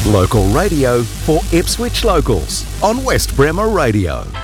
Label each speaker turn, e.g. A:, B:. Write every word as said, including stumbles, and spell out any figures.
A: Local radio for Ipswich locals on West Bremer Radio.